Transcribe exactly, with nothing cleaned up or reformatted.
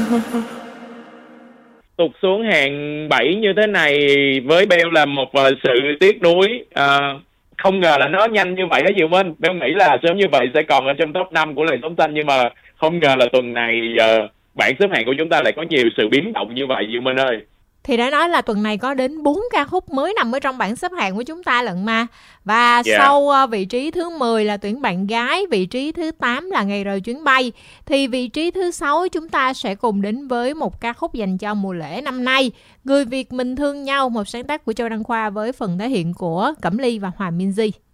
Tụt xuống hàng bảy như thế này với Bell là một uh, sự tiếc nuối. Uh, không ngờ là nó nhanh như vậy đó Diệu Minh. Bell nghĩ là sớm như vậy sẽ còn ở trong top năm của làn sóng xanh, nhưng mà không ngờ là tuần này uh, bảng xếp hạng của chúng ta lại có nhiều sự biến động như vậy Diệu Minh ơi. Thì đã nói là tuần này có đến bốn ca khúc mới nằm ở trong bảng xếp hạng của chúng ta lận mà. Và yeah. sau uh, vị trí thứ mười là Tuyển Bạn Gái, vị trí thứ tám là Ngày Rời Chuyến Bay. Thì vị trí thứ sáu chúng ta sẽ cùng đến với một ca khúc dành cho mùa lễ năm nay, Người Việt Mình Thương Nhau, một sáng tác của Châu Đăng Khoa với phần thể hiện của Cẩm Ly và Hòa Minzy.